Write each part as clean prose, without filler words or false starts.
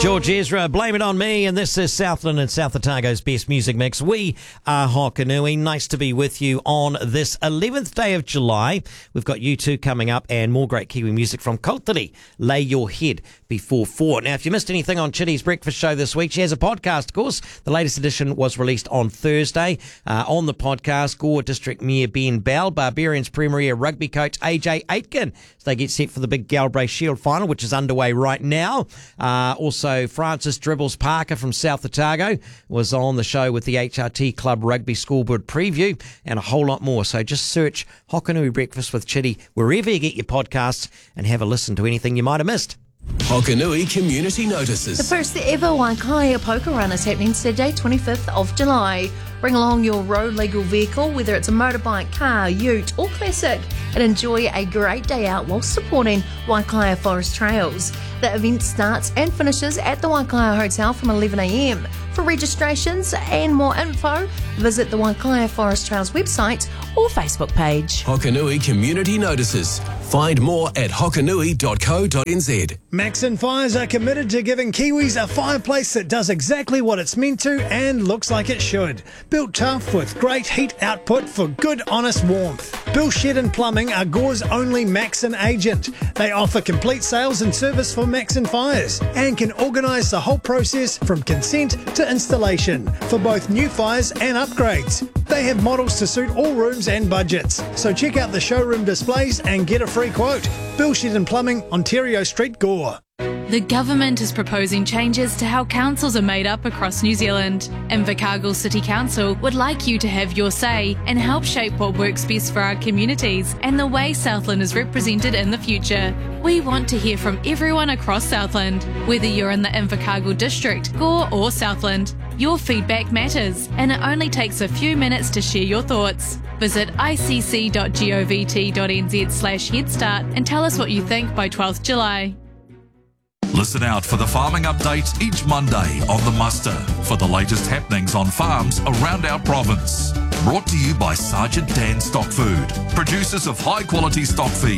George Ezra, Blame It On Me, and this is Southland and South Otago's best music mix. We are Hokanui. Nice to be with you on this 11th day of July. We've got U2 coming up and more great Kiwi music from Kautari. Lay Your Head Before 4. Now, if you missed anything on Chitty's Breakfast Show this week, she has a podcast, of course. The latest edition was released on Thursday. On the podcast, Gore District Mayor Ben Bell, Barbarians Premier Rugby coach AJ Aitken. So they get set for the big Galbraith Shield final, which is underway right now. Also, Francis Dribbles Parker from South Otago was on the show with the HRT Club Rugby Scoreboard preview and a whole lot more. So just search Hokanui Breakfast with Chitty wherever you get your podcasts and have a listen to anything you might have missed. Hokanui Community Notices. The first ever Waikaia Poker Run is happening Saturday, 25th of July. Bring along your road legal vehicle, whether it's a motorbike, car, ute or classic, and enjoy a great day out while supporting Waikaia Forest Trails. The event starts and finishes at the Waikaia Hotel from 11 a.m. For registrations and more info, visit the Waikaia Forest Trails website or Facebook page. Hokanui Community Notices. Find more at hokanui.co.nz. Maxon Fires are committed to giving Kiwis a fireplace that does exactly what it's meant to and looks like it should. Built tough with great heat output for good, honest warmth. Bill Shed and Plumbing are Gore's only Maxon agent. They offer complete sales and service for Maxon Fires and can organise the whole process from consent to installation for both new fires and upgrades. They have models to suit all rooms and budgets. So check out the showroom displays and get a free quote. Bill Shed and Plumbing, Ontario Street, Gore. The government is proposing changes to how councils are made up across New Zealand. Invercargill City Council would like you to have your say and help shape what works best for our communities and the way Southland is represented in the future. We want to hear from everyone across Southland, whether you're in the Invercargill District, Gore or Southland. Your feedback matters, and it only takes a few minutes to share your thoughts. Visit icc.govt.nz/headstart and tell us what you think by 12th July. Listen out for the farming updates each Monday on The Muster for the latest happenings on farms around our province. Brought to you by Sergeant Dan Stock Food, producers of high quality stock feed.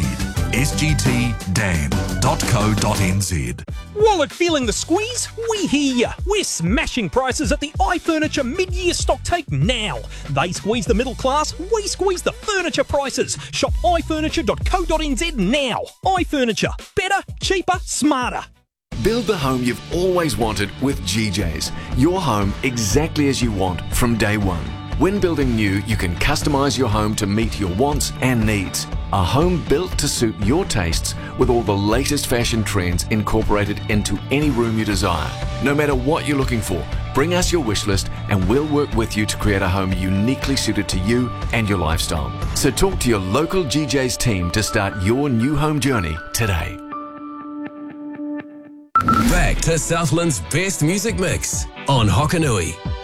sgtdan.co.nz. Wallet feeling the squeeze? We hear ya. We're smashing prices at the iFurniture mid-year stock take now. They squeeze the middle class, we squeeze the furniture prices. Shop ifurniture.co.nz now. iFurniture. Better, cheaper, smarter. Build the home you've always wanted with GJ's. Your home exactly as you want from day one. When building new, you can customise your home to meet your wants and needs. A home built to suit your tastes with all the latest fashion trends incorporated into any room you desire. No matter what you're looking for, bring us your wish list and we'll work with you to create a home uniquely suited to you and your lifestyle. So talk to your local GJ's team to start your new home journey today. Back to Southland's best music mix on Hokanui.